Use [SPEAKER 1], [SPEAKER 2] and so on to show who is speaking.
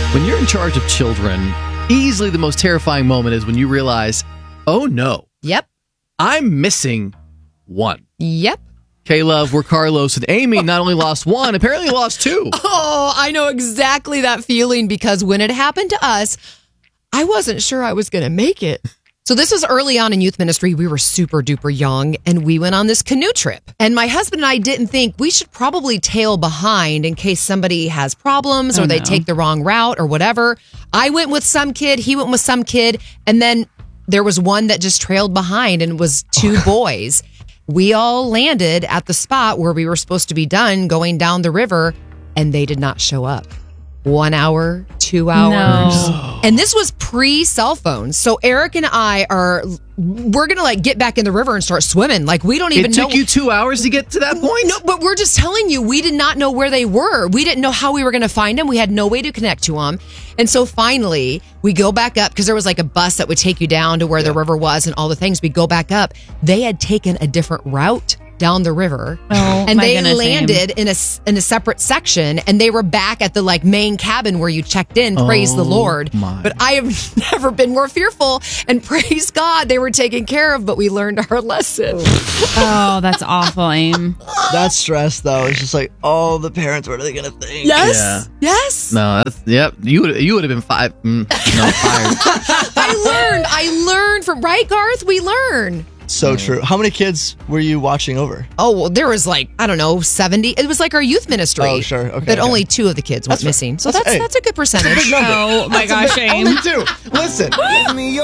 [SPEAKER 1] When you're in charge of children, easily the most terrifying moment is when you realize, oh no,
[SPEAKER 2] Yep.
[SPEAKER 1] I'm missing one.
[SPEAKER 2] Yep.
[SPEAKER 1] K-Love, where Carlos and Amy not only lost one, apparently lost two.
[SPEAKER 2] Oh, I know exactly that feeling because when it happened to us, I wasn't sure I was going to make it. So this was early on in youth ministry. We were super duper young and we went on this canoe trip. And my husband and I didn't think we should probably tail behind in case somebody has problems or they take the wrong route or whatever. I went with some kid, he went with some kid, and then there was one that just trailed behind and it was two boys. We all landed at the spot where we were supposed to be done going down the river and they did not show up. 1 hour, 2 hours.
[SPEAKER 3] No.
[SPEAKER 2] And this was pre-cell phones. So Eric and I we're going to like get back in the river and start swimming. Like we don't even know.
[SPEAKER 1] It took you 2 hours to get to that point?
[SPEAKER 2] No, but we're just telling you, we did not know where they were. We didn't know how we were going to find them. We had no way to connect to them. And so finally we go back up because there was like a bus that would take you down to where the river was and all the things. We go back up. They had taken a different route down the river and
[SPEAKER 3] my
[SPEAKER 2] they
[SPEAKER 3] goodness,
[SPEAKER 2] landed in a separate section and they were back at the like main cabin where you checked in. Praise the Lord.
[SPEAKER 1] My.
[SPEAKER 2] But I have never been more fearful and praise God they were taken care of, but we learned our lesson.
[SPEAKER 3] Oh, that's awful, Aim.
[SPEAKER 4] That stress, though, it's just like, oh, the parents, what are they going to think?
[SPEAKER 2] Yes.
[SPEAKER 1] Yeah.
[SPEAKER 2] Yes.
[SPEAKER 1] No, that's, yep. You would have been fired.
[SPEAKER 2] I learned from, right, Garth? We learn.
[SPEAKER 4] So true. How many kids were you watching over?
[SPEAKER 2] Oh, well, there was like, I don't know, 70. It was like our youth ministry.
[SPEAKER 4] Oh, sure. Okay,
[SPEAKER 2] But
[SPEAKER 4] okay.
[SPEAKER 2] only 2 of the kids went missing. So
[SPEAKER 4] That's-
[SPEAKER 2] that's a good percentage.
[SPEAKER 4] Big number.
[SPEAKER 3] Oh, my gosh, Aim.
[SPEAKER 4] Only 2. Listen.